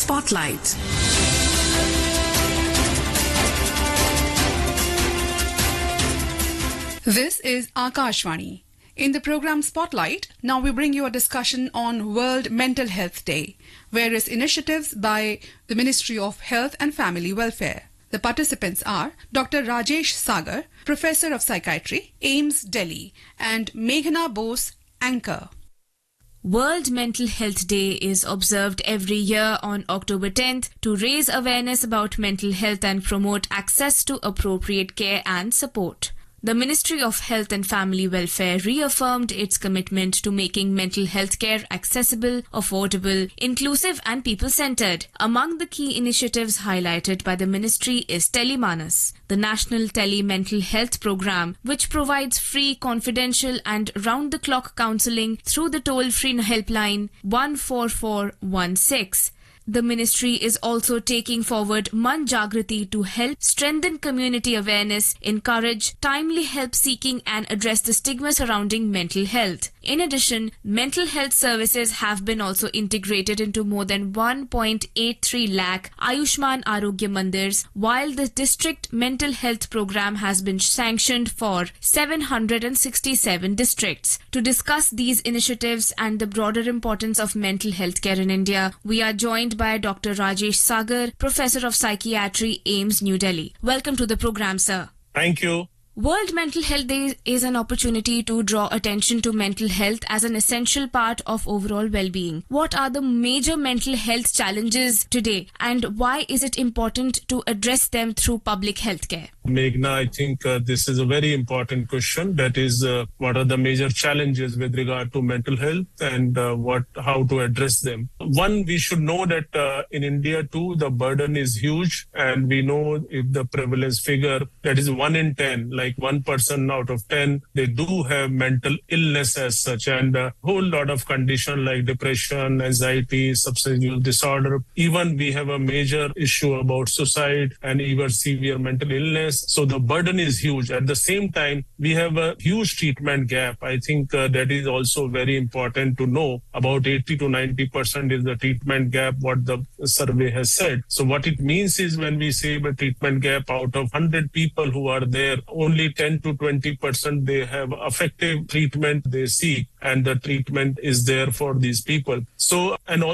Spotlight. This is Akashvani. In the program Spotlight, now we bring you a discussion on World Mental Health Day, various initiatives by the Ministry of Health and Family Welfare. The participants are Dr. Rajesh Sagar, Professor of Psychiatry, AIIMS Delhi, and Meghna Bose, Anchor. World Mental Health Day is observed every year on October 10th to raise awareness about mental health and promote access to appropriate care and support. The Ministry of Health and Family Welfare reaffirmed its commitment to making mental health care accessible, affordable, inclusive and people-centered. Among the key initiatives highlighted by the ministry is Telemanas, the National Tele-Mental Health Program, which provides free, confidential and round-the-clock counselling through the toll-free helpline 14416. The ministry is also taking forward Man Jagriti to help strengthen community awareness, encourage timely help seeking and address the stigma surrounding mental health. In addition, mental health services have been also integrated into more than 1.83 lakh Ayushman Arogya Mandirs, while the district mental health program has been sanctioned for 767 districts. To discuss these initiatives and the broader importance of mental health care in India, we are joined by Dr. Rajesh Sagar, Professor of Psychiatry, AIIMS, New Delhi. Welcome to the program, sir. Thank you. World Mental Health Day is an opportunity to draw attention to mental health as an essential part of overall well-being. What are the major mental health challenges today, and why is it important to address them through public health care? Meghna, I think this is a very important question. That is, what are the major challenges with regard to mental health and how to address them? One, we should know that in India too, the burden is huge, and we know if the prevalence figure, that is 1 in 10, like 1 person out of 10, they do have mental illness as such, and a whole lot of condition like depression, anxiety, substance use disorder. Even we have a major issue about suicide and even severe mental illness. So the burden is huge. At the same time, we have a huge treatment gap. I think that is also very important to know. About 80 to 90% is the treatment gap, what the survey has said. So what it means is when we say the treatment gap, out of 100 people who are there, only 10 to 20% they have effective treatment they seek, and the treatment is there for these people. So, and